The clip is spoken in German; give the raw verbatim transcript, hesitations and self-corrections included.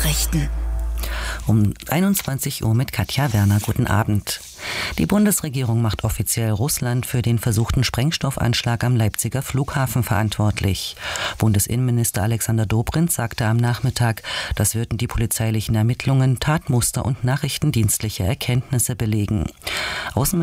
Nachrichten. Um einundzwanzig Uhr mit Katja Werner. Guten Abend. Die Bundesregierung macht offiziell Russland für den versuchten Sprengstoffanschlag am Leipziger Flughafen verantwortlich. Bundesinnenminister Alexander Dobrindt sagte am Nachmittag, das würden die polizeilichen Ermittlungen, Tatmuster und nachrichtendienstliche Erkenntnisse belegen. Außenminister